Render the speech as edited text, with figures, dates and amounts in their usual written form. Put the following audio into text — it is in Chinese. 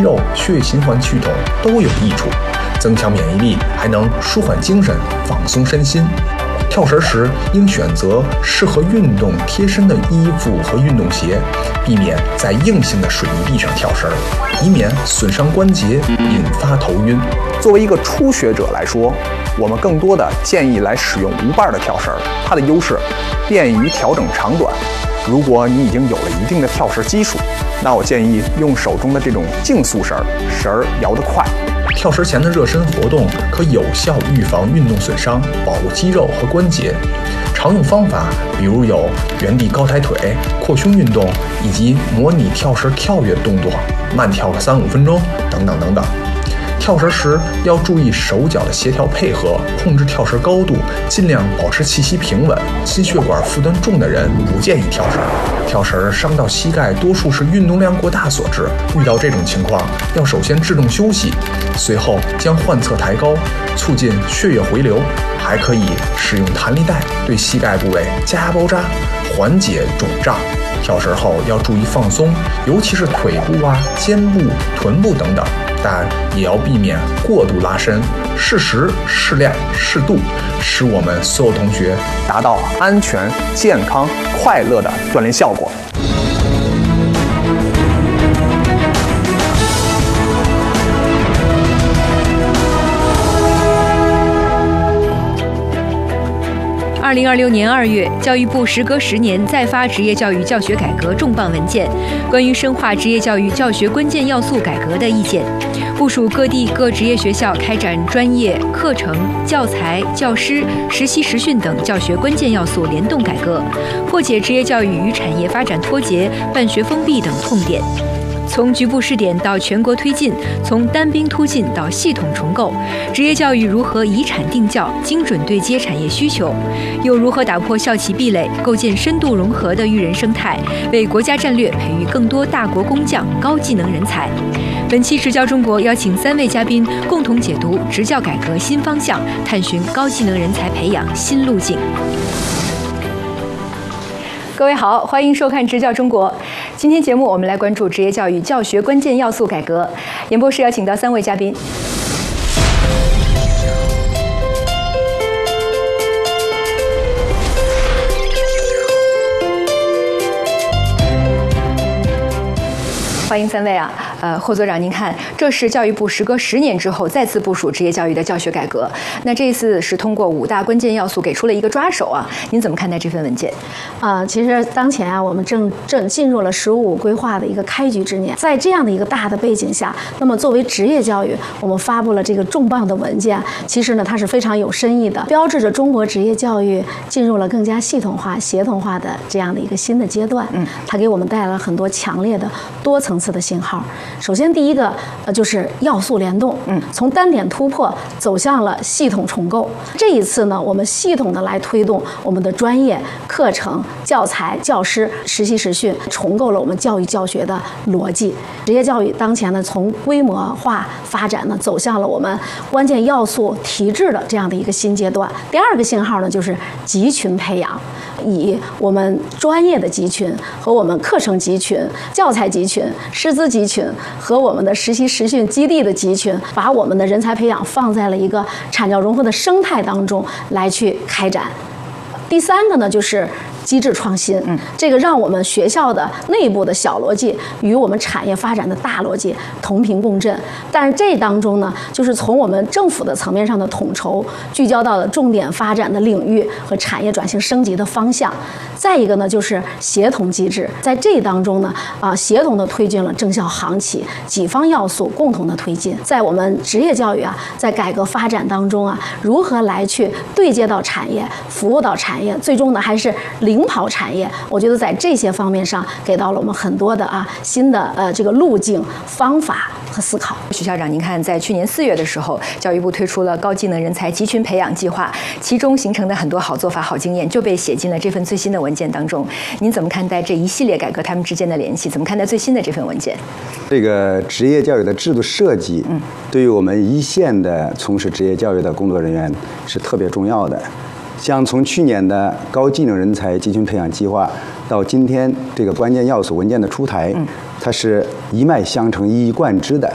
肉、血液循环系统都有益处，增强免疫力，还能舒缓精神、放松身心。跳绳时应选择适合运动贴身的衣服和运动鞋，避免在硬性的水泥地上跳绳，以免损伤关节，引发头晕。 作为一个初学者来说，我们更多的建议来使用无把的跳绳，它的优势便于调整长短。如果你已经有了一定的跳绳基础，那我建议用手中的这种竞速绳，绳儿摇得快。 跳绳前的热身活动可有效预防运动损伤，保护肌肉和关节。常用方法比如有原地高抬腿、扩胸运动，以及模拟跳绳跳跃动作，慢跳个3-5分钟等等等等。跳绳时要注意手脚的协调配合，控制跳绳高度，尽量保持气息平稳。心血管负担重的人不建议跳绳。跳绳伤到膝盖，多数是运动量过大所致。遇到这种情况，要首先制动休息，随后将患侧抬高，促进血液回流。还可以使用弹力带对膝盖部位加压包扎，缓解肿胀。跳绳后要注意放松，尤其是腿部肩部、臀部等等，但也要避免过度拉伸，适时、适量、适度，使我们所有同学达到安全、健康、快乐的锻炼效果。 2026年2月，教育部时隔10年再发职业教育教学改革重磅文件，关于深化职业教育教学关键要素改革的意见，部署各地各职业学校开展专业课程、教材、教师、实习实训等教学关键要素联动改革，破解职业教育与产业发展脱节、办学封闭等痛点。从局部试点到全国推进，从单兵突进到系统重构，职业教育如何以产定教，精准对接产业需求，又如何打破校企壁垒，构建深度融合的育人生态，为国家战略培育更多大国工匠、高技能人才。本期执教中国邀请3位嘉宾共同解读执教改革新方向，探寻高技能人才培养新路径。各位好，欢迎收看《执教中国》。今天节目我们来关注职业教育教学关键要素改革。演播室邀请到3位嘉宾。欢迎3位啊！霍所长，您看，这是教育部时隔10年之后再次部署职业教育的教学改革。那这一次是通过5大关键要素给出了一个抓手啊，您怎么看待这份文件？ 其实当前啊，我们正进入了15规划的一个开局之年，在这样的一个大的背景下，那么作为职业教育，我们发布了这个重磅的文件，其实呢，它是非常有深意的，标志着中国职业教育进入了更加系统化、协同化的这样的一个新的阶段。它给我们带来了很多强烈的多层次的信号。首先第一个就是要素联动，从单点突破走向了系统重构。这一次呢，我们系统的来推动我们的专业课程、教材、教师、实习实训，重构了我们教育教学的逻辑。职业教育当前呢，从规模化发展呢，走向了我们关键要素提质的这样的一个新阶段。第二个信号呢，就是集群培养，以我们专业的集群和我们课程集群、教材集群、师资集群和我们的实习实训基地的集群，把我们的人才培养放在了一个产教融合的生态当中来去开展。第三个呢，就是机制创新，这个让我们学校的内部的小逻辑与我们产业发展的大逻辑同频共振。但是这当中呢，就是从我们政府的层面上的统筹，聚焦到了重点发展的领域和产业转型升级的方向。再一个呢，就是协同机制，在这当中呢，协同的推进了正效行企几方要素共同的推进。在我们职业教育在改革发展当中如何来去对接到产业，服务到产业，最终呢还是领跑产业。我觉得在这些方面上给到了我们很多的新的这个路径、方法和思考。 徐校长，您看，在去年4月的时候，教育部推出了高技能人才集群培养计划，其中形成的很多好做法、好经验就被写进了这份最新的文件当中。您怎么看待这一系列改革它们之间的联系？怎么看待最新的这份文件？ 这个职业教育的制度设计，对于我们一线的从事职业教育的工作人员是特别重要的。像从去年的高技能人才集群培养计划到今天这个关键要素文件的出台，它是一脉相承、一以贯之的。